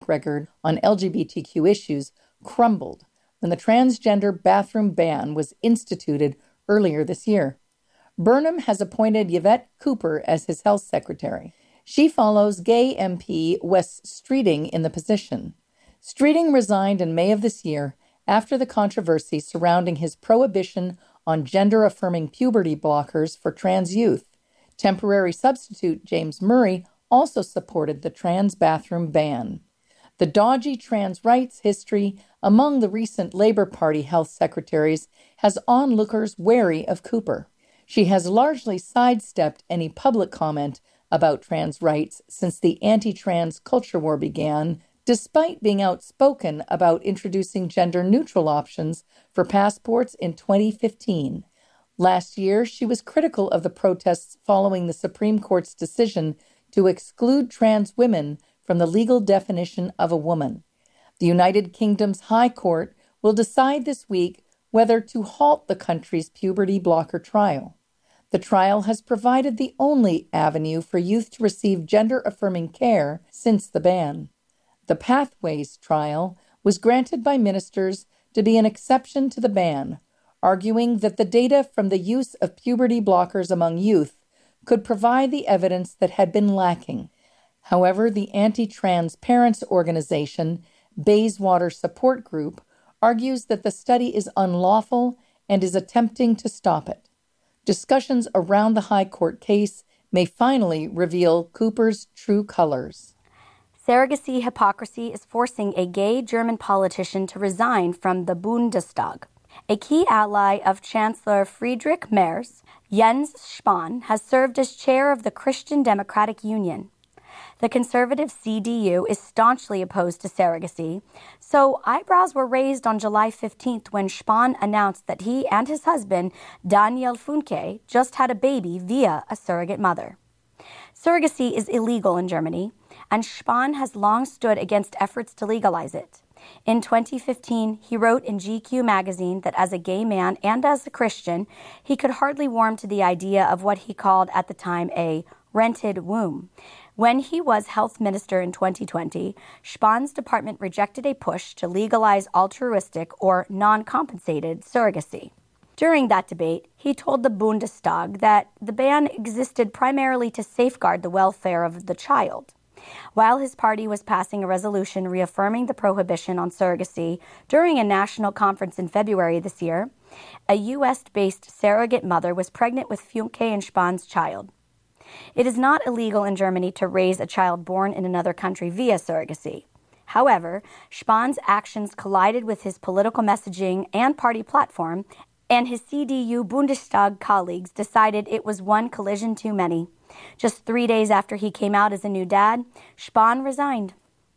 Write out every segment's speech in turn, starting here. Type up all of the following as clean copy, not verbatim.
record on LGBTQ issues crumbled when the transgender bathroom ban was instituted earlier this year. Burnham has appointed Yvette Cooper as his health secretary. She follows gay MP Wes Streeting in the position. Streeting resigned in May of this year after the controversy surrounding his prohibition on gender-affirming puberty blockers for trans youth. Temporary substitute James Murray also supported the trans bathroom ban. The dodgy trans rights history among the recent Labour Party health secretaries has onlookers wary of Cooper. She has largely sidestepped any public comment about trans rights since the anti-trans culture war began, despite being outspoken about introducing gender-neutral options for passports in 2015. Last year, she was critical of the protests following the Supreme Court's decision to exclude trans women from the legal definition of a woman. The United Kingdom's High Court will decide this week whether to halt the country's puberty blocker trial. The trial has provided the only avenue for youth to receive gender-affirming care since the ban. The Pathways trial was granted by ministers to be an exception to the ban, arguing that the data from the use of puberty blockers among youth could provide the evidence that had been lacking. However, the anti-trans parents organization, Bayswater Support Group, argues that the study is unlawful and is attempting to stop it. Discussions around the High Court case may finally reveal Cooper's true colors. Surrogacy hypocrisy is forcing a gay German politician to resign from the Bundestag. A key ally of Chancellor Friedrich Merz, Jens Spahn, has served as chair of the Christian Democratic Union. The conservative CDU is staunchly opposed to surrogacy, so eyebrows were raised on July 15th when Spahn announced that he and his husband, Daniel Funke, just had a baby via a surrogate mother. Surrogacy is illegal in Germany, and Spahn has long stood against efforts to legalize it. In 2015, he wrote in GQ magazine that as a gay man and as a Christian, he could hardly warm to the idea of what he called at the time a rented womb. When he was health minister in 2020, Spahn's department rejected a push to legalize altruistic or non-compensated surrogacy. During that debate, he told the Bundestag that the ban existed primarily to safeguard the welfare of the child. While his party was passing a resolution reaffirming the prohibition on surrogacy during a national conference in February this year, a U.S.-based surrogate mother was pregnant with Funke and Spahn's child. It is not illegal in Germany to raise a child born in another country via surrogacy. However, Spahn's actions collided with his political messaging and party platform, and his CDU Bundestag colleagues decided it was one collision too many. Just 3 days after he came out as a new dad, Spahn resigned.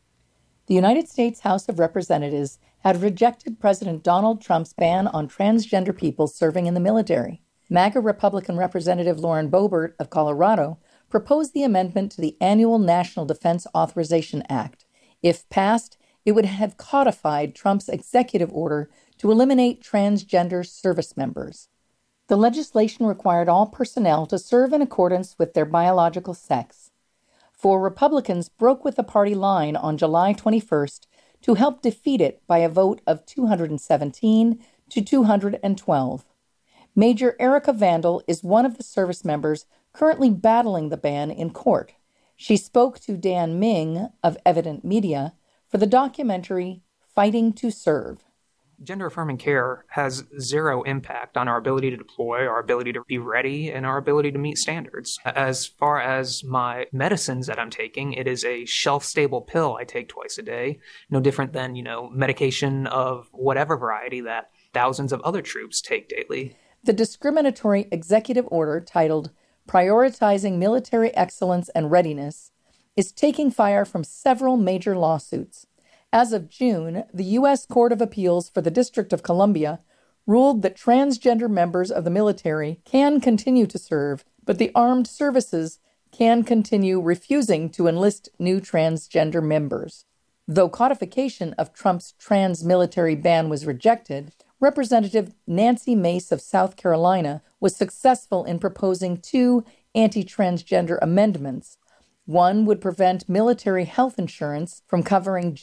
The United States House of Representatives had rejected President Donald Trump's ban on transgender people serving in the military. MAGA Republican Representative Lauren Boebert of Colorado proposed the amendment to the annual National Defense Authorization Act. If passed, it would have codified Trump's executive order to eliminate transgender service members. The legislation required all personnel to serve in accordance with their biological sex. Four Republicans broke with the party line on July 21st to help defeat it by a vote of 217 to 212. Major Erica Vandal is one of the service members currently battling the ban in court. She spoke to Dan Ming of Evident Media for the documentary Fighting to Serve. Gender-affirming care has zero impact on our ability to deploy, our ability to be ready, and our ability to meet standards. As far as my medicines that I'm taking, it is a shelf-stable pill I take twice a day, no different than, medication of whatever variety that thousands of other troops take daily. The discriminatory executive order titled Prioritizing Military Excellence and Readiness is taking fire from several major lawsuits. As of June, the U.S. Court of Appeals for the District of Columbia ruled that transgender members of the military can continue to serve, but the armed services can continue refusing to enlist new transgender members. Though codification of Trump's trans military ban was rejected, Representative Nancy Mace of South Carolina was successful in proposing two anti-transgender amendments. One would prevent military health insurance from covering